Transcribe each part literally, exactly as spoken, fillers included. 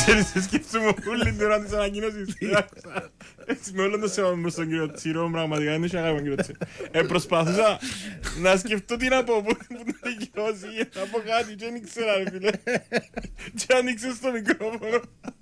Ξέρεις, σκέψουμε όλη την ώρα της ανακοίνωσης. Με όλο το σεβασμό προς τον κύριο Τσίρο, πραγματικά δεν είχε αγάπη τον κύριο Τσίρο. Προσπαθούσα να σκεφτώ τι να πω, πού να δικαιώσει, να πω κάτι και δεν ήξερα ρε φίλε. Και ανοίξε στο μικρόφωνο.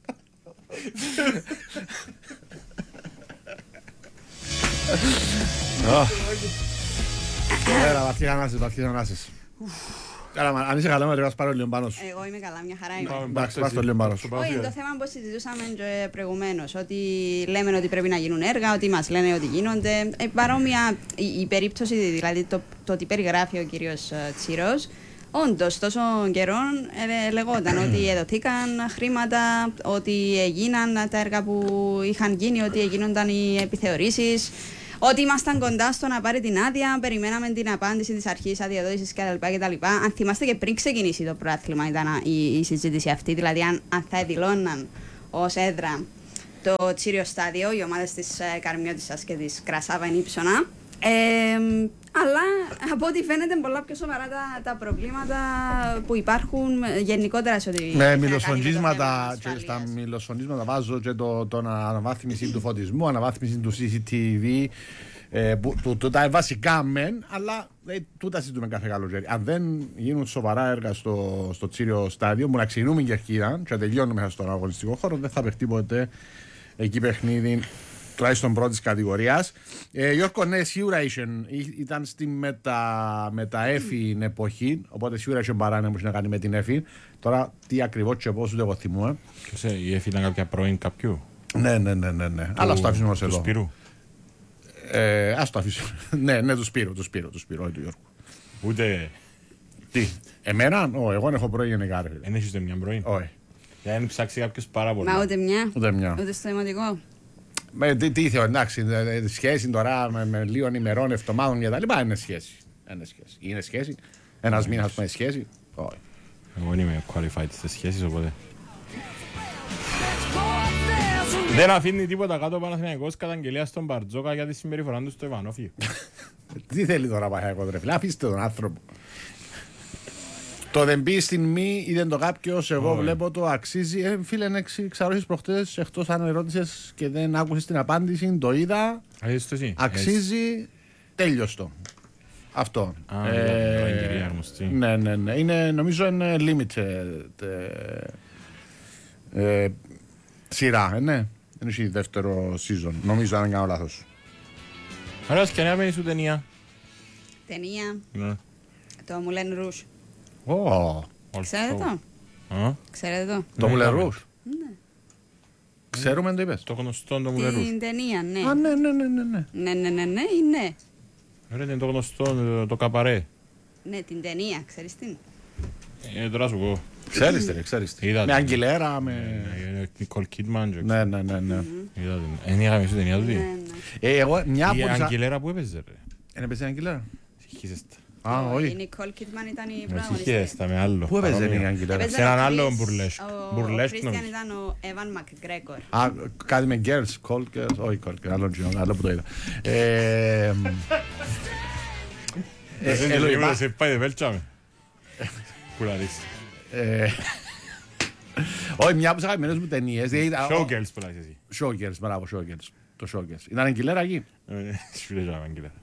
Έλα, βαθιά ανάσες, βαθιά ανάσες. Αν είσαι καλά, να πάρω λίγο πάνω σου. Εγώ είμαι καλά, μια χαρά είμαι. Εντάξει, πάρ' το λίγο πάνω σου. Όχι, το θέμα που συζητούσαμε προηγουμένως, ότι λέμε ότι πρέπει να γίνουν έργα, ότι μας λένε ότι γίνονται. Ε, παρόμοια η, η περίπτωση, δηλαδή το, το ότι περιγράφει ο κύριος Τσίρος, όντως τόσο καιρό ε, λεγόταν ότι εδωθήκαν χρήματα, ότι έγιναν τα έργα που είχαν γίνει, ότι έγινονταν οι επιθεωρήσεις. Ότι ήμασταν κοντά στο να πάρει την άδεια, περιμέναμε την απάντηση της αρχής αδειοδότησης κτλ. Αν θυμάστε και πριν ξεκινήσει το πρωτάθλημα ήταν η, η συζήτηση αυτή, δηλαδή αν, αν θα δηλώναν ως έδρα το Τσίριο Στάδιο, οι ομάδες της ε, Καρμιώτισσας και της Κρασάβα Ενίψωνα. Ε, αλλά από ό,τι φαίνεται πολλά πιο σοβαρά τα, τα προβλήματα που υπάρχουν γενικότερα σε ό,τι. Με μιλοσφωνίσματα, και στα μιλοσφωνίσματα βάζω και το, το αναβάθμιση του φωτισμού, αναβάθμιση του σι σι τι βι. Ε, που, του, του, τα βασικά μεν, αλλά ε, τούτα συζητούμε κάθε καλοκαίρι. Αν δεν γίνουν σοβαρά έργα στο, στο Τσίριο Στάδιο, που να ξεκινούμε για κερκίδα και να τελειώνουμε μέσα στον αγωνιστικό χώρο, δεν θα παιχτεί ποτέ εκεί παιχνίδι. Τουλάχιστον πρώτης κατηγορίας. Ε, Γιώργο, ναι, σίγουρα είχαν, ήταν στη μετα, μεταέφη εποχή, οπότε σίγουρα είχε παράνοια που είχε να κάνει με την έφη. Τώρα τι ακριβώς και πώς ούτε εγώ θυμούμαι. Ποιος, η έφη ήταν κάποια πρώην κάποιου. Ναι, ναι, ναι, ναι, ναι. Αλλά ας το αφήσουμε ως εδώ. Του Σπύρου. Ε, ας το αφήσουμε. Ναι, ναι, του Σπύρου, του Σπύρου, του Σπύρου, όχι του Γιώργου. Ούτε. Τι, εμένα, όχι, εγώ έχω πρώην γενικά. Δεν έχεις ούτε μια πρώην. Όχι. Για να ψάξει κάποιος πάρα πολύ. Μα ούτε μια. Ούτε μια. Ούτε στο δημοτικό. Με, τι, τι ήθελα, εντάξει, σχέση τώρα με, με λίγων ημερών, εβδομάδων και τα λοιπά είναι σχέση. Είναι σχέση. Είναι σχέση. Ένας μήνας με σχέση. Όχι. Εγώ δεν είμαι qualified στις σχέσεις, οπότε. Δεν αφήνει τίποτα κάτω ο Παναθηναϊκός καταγγελία στον Μπαρτζόκα για τη συμπεριφορά του στο Ιβανόφι. Τι θέλει τώρα Παναθηναϊκός ρε φίλε, αφήστε τον άνθρωπο. Το δεν μπει στην μη ή δεν το κάποιος, εγώ oh. βλέπω το αξίζει. Ε, φίλε, είναι ξαρώσεις προχτές, εκτός αν ερώτησες και δεν άκουσες την απάντηση, το είδα. Εσύ. Αξίζει, τέλειος το. Αυτό. Ah, ε, ε, ναι, ναι, ναι. Είναι, νομίζω είναι limited ε, ε, σειρά, ε, ναι. Είναι η δεύτερο season, νομίζω αν δεν κάνω λάθος. Ωραία, σκηνιά μένει σου ταινία. Ταινία. Ναι. Το Moulin Rouge. Oh. Ξέρετε το. Α? Ξέρετε το. Το Moulin Rouge. Ναι. Ξέρουμε το είπες. Το γνωστό το Moulin Rouge. Την ταινία, ναι. Α, ναι, ναι, ναι, ναι, ναι. Ναι, ναι, ναι, ναι, ή ναι. Ωραία, είναι το γνωστό, το, το καπαρέ. Ναι, την ταινία, ξέρεις την. Ε, τώρα σου πω. Ξέρεις τι, ξέρεις τι. Με Αγγιλέρα, με... Νικόλ Κίτμαν. Ναι, ναι, ναι, ναι. Είδα την. Είναι η αγαπημένη σου ταινία του. Εγώ μια από η τις... Αγγιλέρα που έπαιζε ρε. Είναι έπαιζε η Αγγιλέρα. Συγχύσεστα. Α, όχι. Η Νικόλ Κίτμαν ήταν η Με πρωταγωνιστή. συγχύσεστα με άλλο. Πού έπαιζε η Αγγιλέρα. Σε έναν άλλο μπουρλέσκ. Ο Μπουρλέσκ νομίζω. Κρίστιαν ήταν ο Εβαν Μακγκρέγκορ. Α, κάτι με girls, cold girls, όχι cold girls, άλλο, άλλο που το είδα. Ε, ε, σε πάει δε βέλτσαμε. Πού να δεις. Όχι, μια από τις αγαπημένες μου ταινίες. Showgirls που λάζεις εσύ. Showgirls, μπράβο, Showgirls. Το Showgirls. Ήταν Αγγιλέρα εκεί. Σου λέει Αγγιλέρα.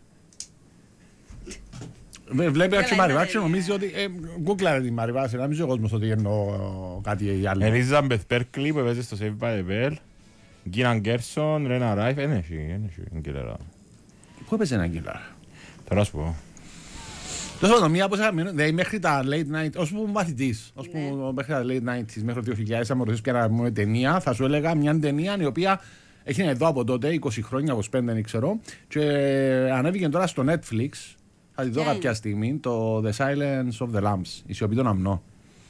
Βλέπει άξιο Μαριβάξη, νομίζει ότι γκούκλαρε τη Μαριβάξη, να νομίζω ο κόσμος ότι εννοώ κάτι άλλο. Ελίζαμπεθ Πέρκλι που έπαιζε στο Save by the Bell, Γκίναν Γκέρσον, Ρένα Ράιφ, δεν έχει Αγγιλέρα. Πού έπαιζε ένα Αγγιλέρα. Τώρα σου πω. Τόσο πάντων, μία από τις αγαπημένες, δηλαδή μέχρι τα late nineties, όσο που μαθητής, όσο που μέχρι τα late nineties, μέχρι το δύο χιλιάδες, αν μου ρωτήσεις ποια είναι αγαπημένη ταινία, θα σου έλεγα μια ταινία η οποία έχει εδώ από τότε, είκοσι χρόνια, είκοσι πέντε δεν ξέρω, και ανέβηκε τώρα στο Netflix. Θα τη δω κάποια στιγμή, το The Silence of the Lambs, η σιωπή των αμνών.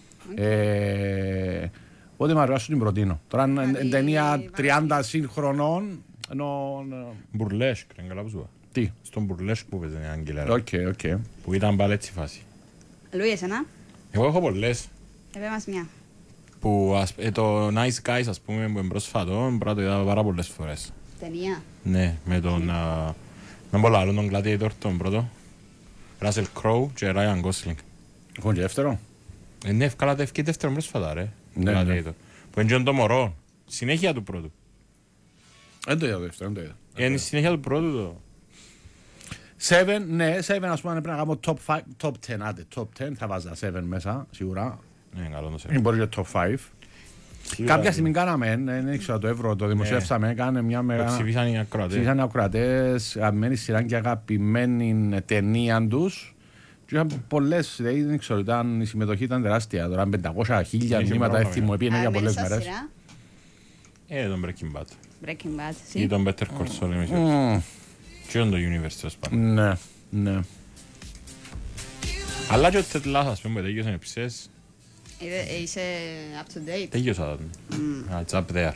Οπότε μου αρέσει την προτείνω. Τώρα είναι ταινία τριάντα συγχρονών, ενώ... Μπουρλέσκ, είναι καλά που σου. Τι? Στον Μπουρλέσκ που παίζανε η Αγγιλέρα. Οκ, οκ. Που ήταν πάλι έτσι φάση. Λουί, εσένα. Εγώ έχω πολλές. Επέ μας μια. Που το Nice Guys, ας πούμε, που είναι πρόσφατο, πρέπει να το είδα πάρα πολλές φορές. Ταινία. Ναι, με τον... Με πολλά άλλον, τον Gladiator, τον πρώτο. Russell Crowe και Ryan Gosling. Έχουν και δεύτερο. Είναι εύκολα τα ευκεί δεύτερο πρόσφατα ρε. Ναι, ναι. Που είναι το μωρό. Συνέχεια του πρώτου. Δεν το είδα το δεύτερο, δεν το είδα. Είναι η συνέχεια του πρώτου το. Seven, ναι, Seven ας πούμε πρέπει να κάνω top five, top ten, άντε, top ten θα βάζα Seven μέσα, σίγουρα. Ναι, καλό το σε. Ή μπορεί και top five. Κάποια στιγμή κάναμε, δεν ήξερα το ευρώ, το δημοσιεύσαμε, κάνε μια μεγάλη... Ψηφίσαν οι ακροατές. Ψηφίσαν οι ακροατές, αγαπημένη σειρά και αγαπημένη ταινία τους. Και είχαν πολλές, δηλαδή δεν ξέρω, ήταν, η συμμετοχή ήταν τεράστια. Τώρα πεντακόσια χίλια μηνύματα έθιμο, μου πήγαινε για πολλές μέρες. Ε, τον Breaking Bad. Breaking Bad, Ή τον Better Call Saul, εμείς. Και τον το Universe, τέλος πάντων. Ναι, ναι. Αλλά και ο Ted Lasso, ας πούμε, τέγιωσαν εψές. Είσαι up to date. Τέγιωσα τον. It's up there.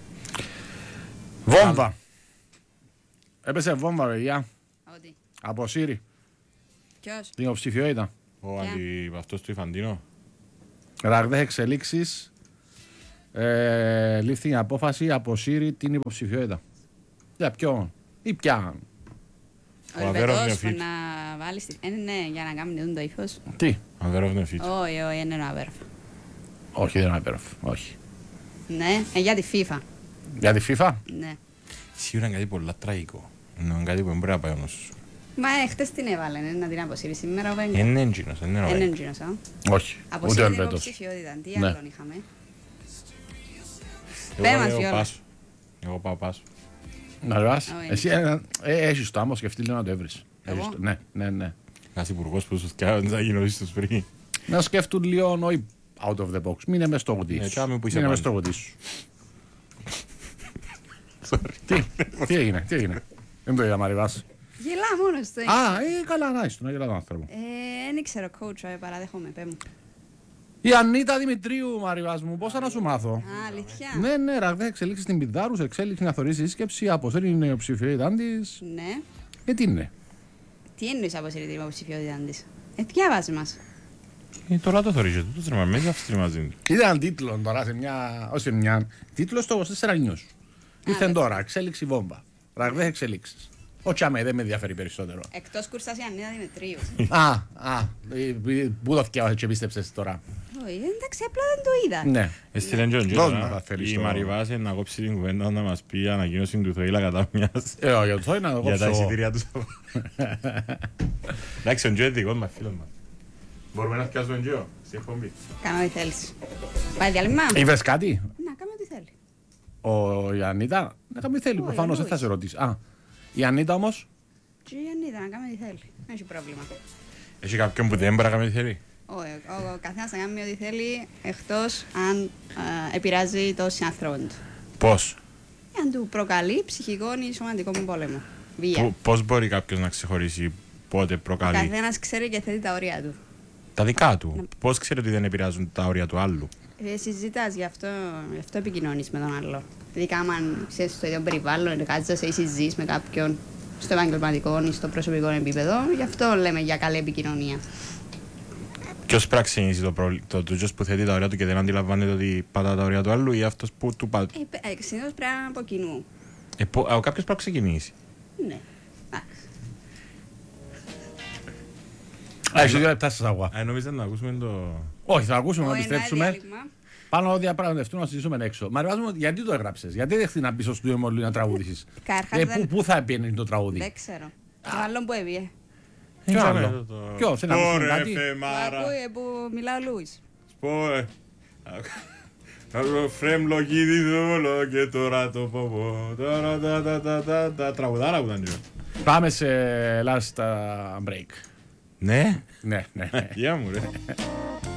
Βόμβα. Έπεσε βόμβα, παιδιά. Ότι. Από Σύρι. Ποιος? Την υποψηφιότητα. Ο αντι... αυτός του Ιφαντίνο. Ραγδαίες εξελίξεις. Ε, λήφθη η απόφαση από Σύρι την υποψηφιότητα. Για ποιον ή ποια. Ο Ελβετός που να βάλει στην... Ε, ναι, για να κάνει το ύφος. Τι. Αβέροφ είναι φίτσο. Όχι, όχι, είναι ένα αβέροφ. Όχι, δεν είναι αβέροφ. Όχι. Ναι, ε, για τη FIFA. Για τη FIFA. Ναι. Σίγουρα είναι κάτι πολύ τραγικό. Είναι κάτι που δεν μπορεί να πάει όνος σου. Μα ε, χτες την έβαλε, ναι, να την αποσύρει σήμερα ο Βέγγα. Είναι έντζινος, δεν είναι Είναι ωραίο. έντζινος, α. Όχι. Ούτε Αποσύρει την Ελβετός. υποψηφιότητα, τι Ναι. άλλον είχαμε. Εγώ Πέ μας, λέω Βιόλα. πάσο. Εγώ πάω πάσο. Να ρεβάς. Όχι. Εσύ ε, ε, έχεις το άμμο, σκεφτεί λίγο να το έβρεις. Εγώ? Έχεις το- Ναι, ναι, ναι. Ένας υπουργός που σου φτιάχνει να γίνεις τους πριν. Να σκέφτουν λίγο, όχι out of the box. Μην είναι μες στο κουτί Ναι, σου. τσάμε που είσαι Μην είναι μες πάντα. στο κουτί σου. Τι, τι έγινε, τι έγινε. Δεν το είδα, Μαριβάς. Γελά μόνος του. Α, ε, καλά, να είσαι, να γελά τον άνθρωπο. Ε, δεν ξέρω, coach, ε, παραδέχομαι, πέ μου. Η Ανίτα Δημητρίου, Μαριβάς μου, πώς θα να σου μάθω. Α, αλήθεια. Ναι, ναι, ραγδαία εξελίξει στην Πιδάρους, εξέλιξη να θωρεί σύσκεψη, αποσύρει την υποψηφιότητά τη. Ναι. Ε, τι είναι. Τι εννοείς αποσύρει την υποψηφιότητά της. Ε, διάβαζε μας. Ε, τώρα το θωρίζετε, το τρέμα, μέσα αυτή μαζί του. Είδα έναν τίτλο τώρα σε μια. Όχι σε μια. Τίτλο στο είκοσι τέσσερα News. Ήρθε τώρα, εξέλιξη βόμβα. Ραγδαία εξελίξει. Όχι, αμέ, δεν με ενδιαφέρει περισσότερο. Εκτός κουρσάς η Ανίτα Δημητρίου. Α, α, ε, ε, πού το θυκεύασες και πίστεψες τώρα. Όχι, εντάξει, απλά δεν το είδα. Ναι. Έστειλε και ο Δώσ' μας, Τζόνα, θα θέλεις η το- Μαριβάση να κόψει την κουβέντα να μας πει ανακοίνωση του Θωήλα κατά μιας Ε, όχι, για το θέλω να το για τα κόψω. εισιτήρια του. Εντάξει, ο Τζο είναι δικός μας φίλος μας. Μπορούμε να φτιάσουμε τον Τζο, στη εκπομπή. Κάνω ό,τι θέλεις. Πάει διάλειμμα. Είπες κάτι. Να, κάνω ό,τι θέλει. Ο η Ανίτα. Να κάνει θέλει, Όχι, προφανώς δεν θα εννοείς. σε ρωτήσει. Α, η Ανίτα όμως. Και η Ανίτα να κάνει ό,τι θέλει. Δεν έχει πρόβλημα. Έχει κάποιον που δεν μπορεί να κάνει ό,τι θέλει. Όχι, ο, ο καθένας να κάνει ό,τι θέλει, εκτός αν α, επηρεάζει το συνανθρώπων του. Πώς, Ή αν του προκαλεί ψυχικό ή σωματικό πόλεμο. Βία. Πο- πώς μπορεί κάποιος να ξεχωρίσει πότε Ο προκαλεί καθένας ξέρει και θέτει τα όρια του. τα δικά του. Πώς ξέρει ότι δεν επηρεάζουν τα όρια του άλλου. Ε, συζητάς, γι' αυτό, γι' αυτό επικοινωνείς με τον άλλο. Ειδικά αν ξέρεις στο ίδιο περιβάλλον, εργάζεσαι ή συζείς με κάποιον στο επαγγελματικό ή στο προσωπικό επίπεδο, γι' αυτό λέμε για καλή επικοινωνία. Ποιος πρέπει να ξεκινήσει το πρόβλημα, το τούτος που θέτει τα όρια του και δεν αντιλαμβάνεται ότι πατά τα όρια του άλλου ή αυτός που του πατά. Ε, παι- ε, συνήθως πρέπει να είναι από κοινού. Ε, πο- α, κάποιος πρέπει να ξεκινήσει. Ναι. Εντάξει. Α, έχεις δύο λεπτά σας αγουά. Α, νόμιζα να ακούσουμε το... Όχι, θα ακούσουμε, να Ω, ένα επιστρέψουμε. διάλειμμα. Πάνω να διαπραγματευτούμε, να συζητήσουμε έξω. Μα ρωτάζουμε γιατί το έγραψες, γιατί δέχτηκε να μπει στο στούντιο μόλι να τραγουδήσεις. Καταρχάς Ε, δεν- πού, πού θα πήγαινε το τραγούδι. Δεν ξέρω. Το άλλο που έβγαινε. Ποιο Είχαμε άλλο? το- το- Ποιο, θέλει να ακούσουμε κάτι? Σπόρε, Που φεμάρα. ακούει που μιλά ο Λούις. Σπόρε. Φρέμλογίδι δούλο και τώρα το πω πω. Τώρα τα τα τα τα τα τραγουδάρα που ήταν τζο. Πάμε σε last uh, break. Ναι. Ναι, ναι. ναι. Γεια μου ρε.